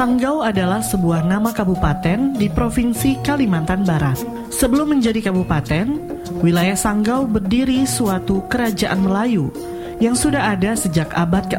Sanggau adalah sebuah nama kabupaten di Provinsi Kalimantan Barat. Sebelum menjadi kabupaten, wilayah Sanggau berdiri suatu kerajaan Melayu yang sudah ada sejak abad ke-14